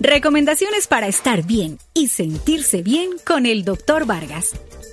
Recomendaciones para estar bien y sentirse bien con el Dr. Vargas.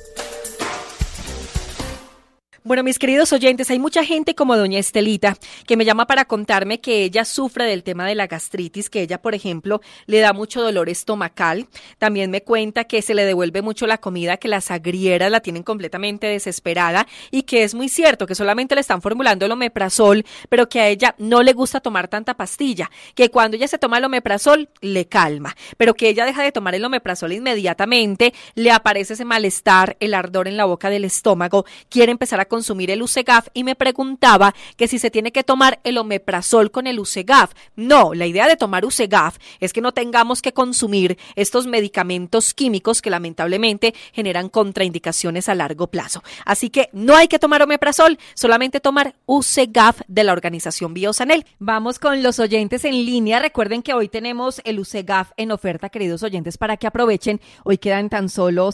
Bueno, mis queridos oyentes, hay mucha gente como doña Estelita que me llama para contarme que ella sufre del tema de la gastritis, que ella, por ejemplo, le da mucho dolor estomacal. También me cuenta que se le devuelve mucho la comida, que las agrieras la tienen completamente desesperada y que es muy cierto que solamente le están formulando el omeprazol, pero que a ella no le gusta tomar tanta pastilla, que cuando ella se toma el omeprazol le calma, pero que ella deja de tomar el omeprazol inmediatamente, le aparece ese malestar, el ardor en la boca del estómago, quiere empezar a consumir el Usegaf y me preguntaba que si se tiene que tomar el omeprazol con el Usegaf. No, la idea de tomar Usegaf es que no tengamos que consumir estos medicamentos químicos que lamentablemente generan contraindicaciones a largo plazo. Así que no hay que tomar omeprazol, solamente tomar Usegaf de la organización Biosanel. Vamos con los oyentes en línea. Recuerden que hoy tenemos el Usegaf en oferta, queridos oyentes, para que aprovechen. Hoy quedan tan solo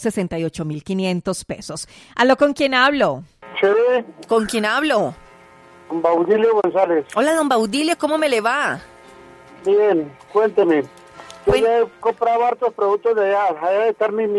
68,500 pesos. ¿Aló, con quién hablo? Sí. ¿Con quién hablo? Don Baudilio González. Hola, don Baudilio, ¿cómo me le va? Bien, cuénteme. Yo ya he comprado hartos productos de allá. Allá debe estar mi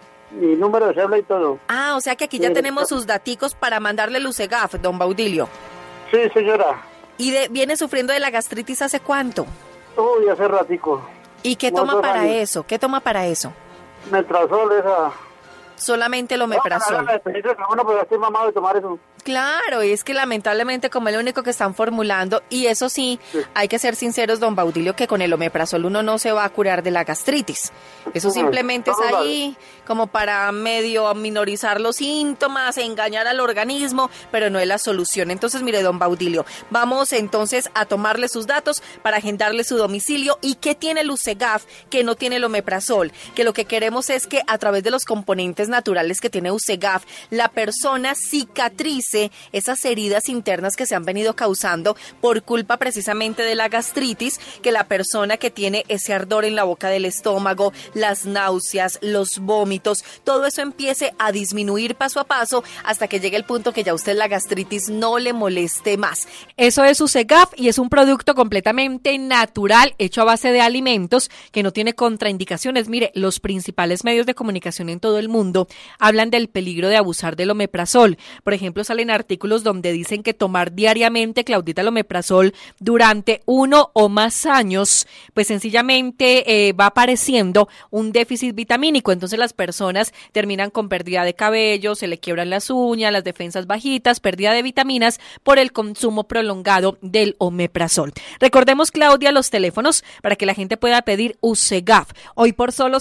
número de cédula y todo. Ah, o sea que aquí ya tenemos sus daticos para mandarle el Usegaf, don Baudilio. Sí, señora. ¿Y viene sufriendo de la gastritis hace cuánto? Uy, hace ratico. ¿Y qué toma para eso? ¿Qué toma para eso? Metrazol, esa. Solamente el omeprazol. Bueno, pues estoy mamado de tomar eso. Claro, es que lamentablemente como es lo único que están formulando, y eso sí, hay que ser sinceros, don Baudilio, que con el omeprazol uno no se va a curar de la gastritis. Eso simplemente es ahí como para medio minorizar los síntomas, engañar al organismo, pero no es la solución. Entonces, mire, don Baudilio, vamos entonces a tomarle sus datos para agendarle su domicilio. ¿Y qué tiene el Usegaf que no tiene el omeprazol? Que lo que queremos es que a través de los componentes naturales que tiene Usegaf, la persona cicatrice esas heridas internas que se han venido causando por culpa precisamente de la gastritis, que la persona que tiene ese ardor en la boca del estómago, las náuseas, los vómitos, todo eso empiece a disminuir paso a paso hasta que llegue el punto que ya a usted la gastritis no le moleste más. Eso es Usegaf y es un producto completamente natural, hecho a base de alimentos, que no tiene contraindicaciones. Mire, los principales medios de comunicación en todo el mundo hablan del peligro de abusar del omeprazol. Por ejemplo, salen artículos donde dicen que tomar diariamente, Claudita, el omeprazol durante 1 o más años, pues sencillamente va apareciendo un déficit vitamínico. Entonces las personas terminan con pérdida de cabello, se le quiebran las uñas, las defensas bajitas, pérdida de vitaminas por el consumo prolongado del omeprazol. Recordemos, Claudia, los teléfonos para que la gente pueda pedir Usegaf. Hoy por solo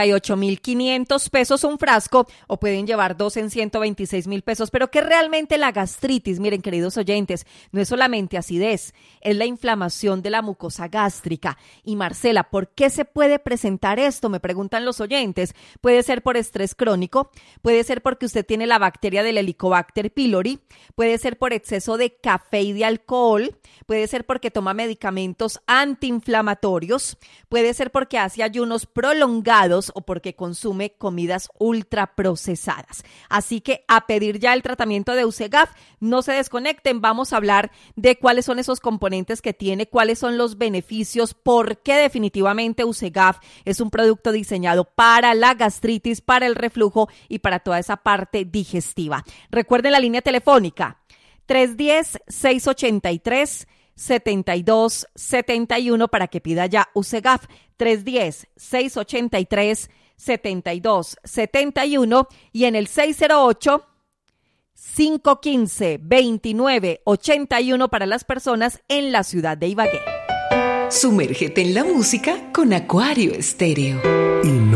68,500 pesos un frasco, o pueden llevar 2 en 126,000 pesos, pero que realmente la gastritis, miren, queridos oyentes, no es solamente acidez, es la inflamación de la mucosa gástrica. Y Marcela, ¿por qué se puede presentar esto? Me preguntan los oyentes. Puede ser por estrés crónico, puede ser porque usted tiene la bacteria del Helicobacter pylori, puede ser por exceso de café y de alcohol, puede ser porque toma medicamentos antiinflamatorios, puede ser porque hace ayunos prolongados o porque consume comidas ultraprocesadas. Así que a pedir ya el tratamiento de Usegaf, no se desconecten, vamos a hablar de cuáles son esos componentes que tiene, cuáles son los beneficios, por qué definitivamente Usegaf es un producto diseñado para la gastritis, para el reflujo y para toda esa parte digestiva. Recuerden la línea telefónica 310-683-7271 para que pida ya Usegaf, 310-683-7271 y en el 608-515-2981 para las personas en la ciudad de Ibagué. Sumérgete en la música con Acuario Estéreo.